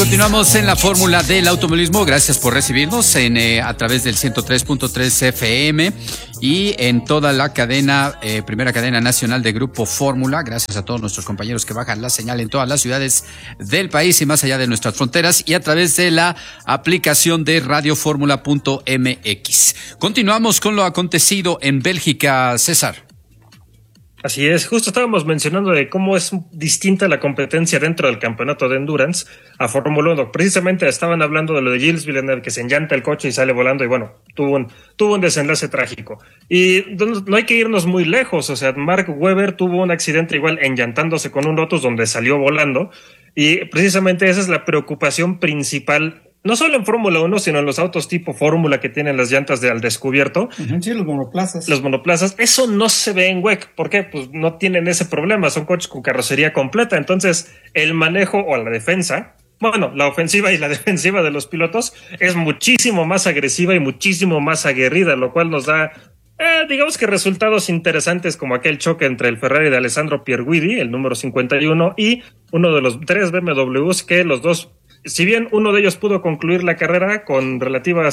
continuamos en la fórmula del automovilismo. Gracias por recibirnos a través del 103.3 FM y en toda la cadena, primera cadena nacional de Grupo Fórmula. Gracias a todos nuestros compañeros que bajan la señal en todas las ciudades del país y más allá de nuestras fronteras, y a través de la aplicación de radioformula.mx. Continuamos con lo acontecido en Bélgica, César. Así es, justo estábamos mencionando de cómo es distinta la competencia dentro del campeonato de Endurance a Fórmula 1. Precisamente estaban hablando de lo de Gilles Villeneuve, que se enllanta el coche y sale volando, y bueno, tuvo un desenlace trágico. Y no hay que irnos muy lejos, o sea, Mark Webber tuvo un accidente igual enllantándose con un Lotus donde salió volando, y precisamente esa es la preocupación principal, no solo en Fórmula 1, sino en los autos tipo Fórmula que tienen las llantas al descubierto. Sí, los monoplazas. Los monoplazas, eso no se ve en WEC. ¿Por qué? Pues no tienen ese problema, son coches con carrocería completa. Entonces, el manejo o la defensa, bueno, la ofensiva y la defensiva de los pilotos es muchísimo más agresiva y muchísimo más aguerrida, lo cual nos da, digamos que resultados interesantes, como aquel choque entre el Ferrari de Alessandro Pierguidi, el número 51, y uno de los 3 BMWs que los dos, si bien uno de ellos pudo concluir la carrera con relativa,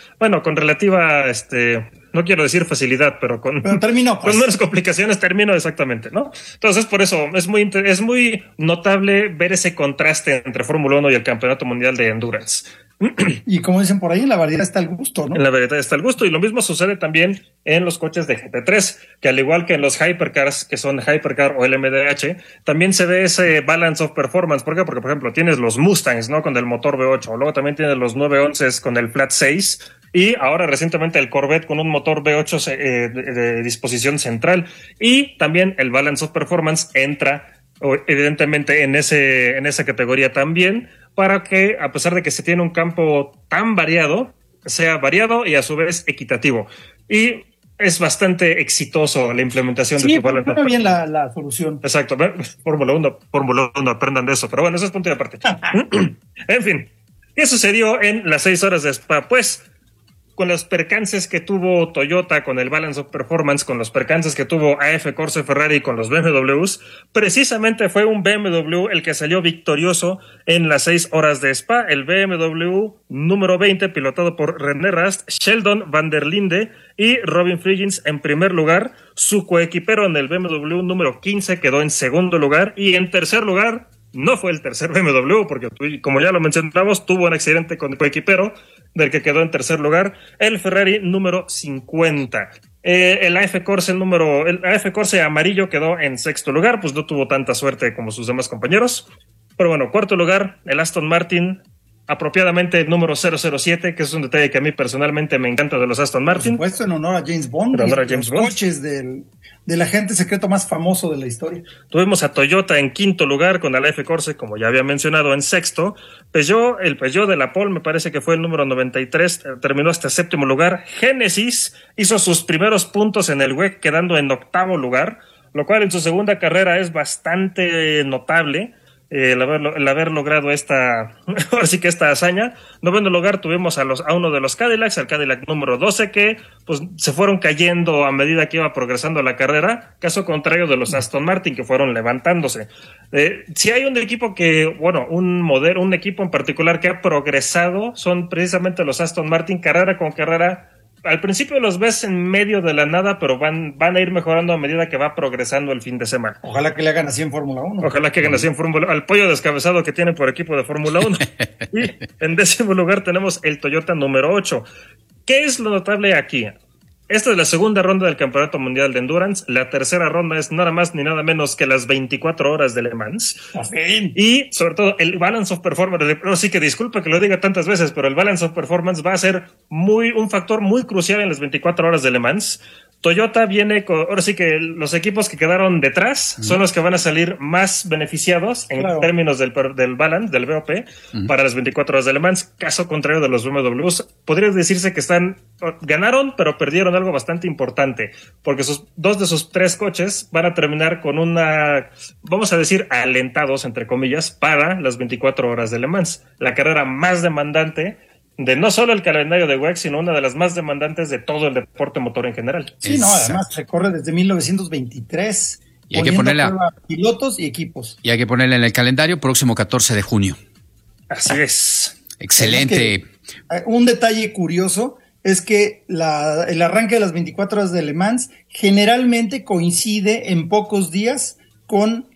no quiero decir facilidad, pero terminó, pues, con menos complicaciones terminó exactamente, ¿no? Entonces, por eso es muy notable ver ese contraste entre Fórmula 1 y el Campeonato Mundial de Endurance. Y como dicen por ahí, en la variedad está el gusto, ¿no? En la variedad está el gusto, y lo mismo sucede también en los coches de GT3, que al igual que en los Hypercars, que son Hypercar o LMDH, también se ve ese balance of performance. ¿Por qué? Porque, por ejemplo, tienes los Mustangs, ¿no? Con el motor V8, o luego también tienes los 911 con el Flat 6, y ahora recientemente el Corvette con un motor V8 de disposición central, y también el balance of performance entra evidentemente en esa categoría también, para que, a pesar de que se tiene un campo tan variado, sea variado y a su vez equitativo. Y es bastante exitoso la implementación de sí, tu balance. Sí, bien la solución. Exacto. Fórmula 1, aprendan de eso. Pero bueno, eso es punto de aparte. En fin, ¿qué sucedió en las 6 horas de Spa? Pues, con los percances que tuvo Toyota con el Balance of Performance, con los percances que tuvo AF Corse Ferrari con los BMWs, precisamente fue un BMW el que salió victorioso en las 6 horas de Spa, el BMW número 20, pilotado por René Rast, Sheldon van der Linde y Robin Friggins en primer lugar. Su coequipero en el BMW número 15 quedó en segundo lugar, y en tercer lugar no fue el tercer BMW, porque como ya lo mencionamos, tuvo un accidente con el coequipero del que quedó en tercer lugar, el Ferrari número 50. El AF Corse amarillo quedó en sexto lugar, pues no tuvo tanta suerte como sus demás compañeros. Pero bueno, cuarto lugar, el Aston Martin, apropiadamente número 007, que es un detalle que a mí personalmente me encanta de los Aston Martin. Por supuesto, en honor a James Bond. En honor a James Bond. Coches del agente secreto más famoso de la historia. Tuvimos a Toyota en quinto lugar con el AF Corse, como ya había mencionado, en sexto. El Peugeot de la Pole me parece que fue el número 93, terminó hasta séptimo lugar. Genesis hizo sus primeros puntos en el WEC, quedando en octavo lugar, lo cual en su segunda carrera es bastante notable. El haber logrado esta hazaña. Noveno lugar tuvimos a uno de los Cadillacs, el Cadillac número 12, que pues se fueron cayendo a medida que iba progresando la carrera, caso contrario de los Aston Martin, que fueron levantándose. Si hay un equipo un equipo en particular que ha progresado, son precisamente los Aston Martin, carrera con carrera. Al principio los ves en medio de la nada, pero van a ir mejorando a medida que va progresando el fin de semana. Ojalá que le hagan así en Fórmula 1. Ojalá que hagan así en Fórmula 1. Al pollo descabezado que tienen por equipo de Fórmula 1. Y en décimo lugar tenemos el Toyota número 8. ¿Qué es lo notable aquí? Esta es la segunda ronda del Campeonato Mundial de Endurance. La tercera ronda es nada más ni nada menos que las 24 horas de Le Mans. Y sobre todo el Balance of Performance. Sí que disculpa que lo diga tantas veces, pero el Balance of Performance va a ser un factor muy crucial en las 24 horas de Le Mans. Toyota viene ahora sí que los equipos que quedaron detrás son los que van a salir más beneficiados en términos del balance, del BOP, para las 24 horas de Le Mans, caso contrario de los BMWs. Podría decirse que ganaron, pero perdieron algo bastante importante, porque dos de sus 3 coches van a terminar con vamos a decir, alentados, entre comillas, para las 24 horas de Le Mans, la carrera más demandante de no solo el calendario de WEC, sino una de las más demandantes de todo el deporte motor en general. Sí, no, además se corre desde 1923, y hay que ponerle a pilotos y equipos. Y hay que ponerle en el calendario próximo 14 de junio. Así es. Excelente. Un detalle curioso es que el arranque de las 24 horas de Le Mans generalmente coincide en pocos días con